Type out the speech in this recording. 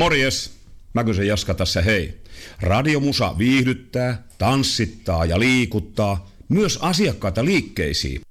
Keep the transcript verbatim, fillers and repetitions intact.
Morjes! Mäkysen Jaska tässä hei. Radiomusa viihdyttää, tanssittaa ja liikuttaa myös asiakkaita liikkeisiin.